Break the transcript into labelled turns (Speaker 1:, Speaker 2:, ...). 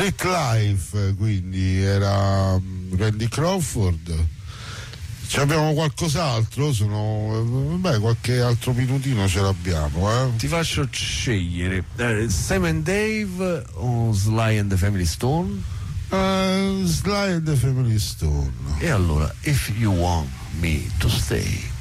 Speaker 1: Street Life, quindi era Randy Crawford. Ci abbiamo qualcos'altro? Qualche altro minutino ce l'abbiamo,
Speaker 2: Ti faccio scegliere Sam and Dave o Sly and the Family Stone?
Speaker 1: Sly and the Family Stone.
Speaker 2: E allora, If You Want Me to Stay.